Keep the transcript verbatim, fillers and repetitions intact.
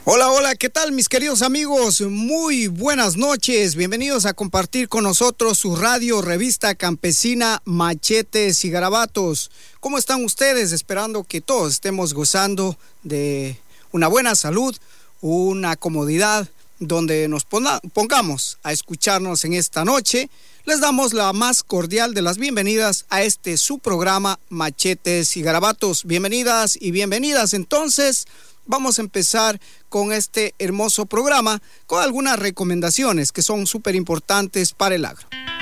Hola, hola, ¿qué tal mis queridos amigos? Muy buenas noches, bienvenidos a compartir con nosotros su radio revista campesina Machetes y Garabatos. ¿Cómo están ustedes? Esperando que todos estemos gozando de una buena salud, una comodidad donde nos ponga, pongamos a escucharnos en esta noche. Les damos la más cordial de las bienvenidas a este su programa Machetes y Garabatos. Bienvenidas y bienvenidas. Entonces, vamos a empezar con este hermoso programa con algunas recomendaciones que son súper importantes para el agro.